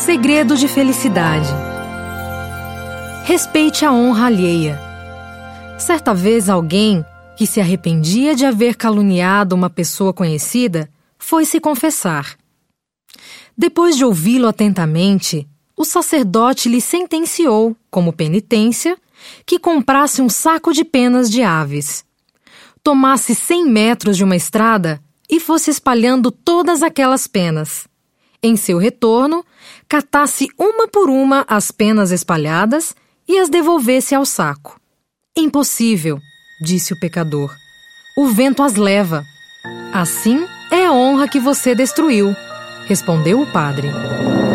Segredo de felicidade. Respeite a honra alheia. Certa vez alguém, que se arrependia de haver caluniado uma pessoa conhecida, foi se confessar. Depois de ouvi-lo atentamente, o sacerdote lhe sentenciou, como penitência, que comprasse um saco de penas de aves, tomasse 100 metros de uma estrada e fosse espalhando todas aquelas penas. Em seu retorno, catasse uma por uma as penas espalhadas e as devolvesse ao saco. Impossível, disse o pecador. O vento as leva. Assim é a honra que você destruiu, respondeu o padre.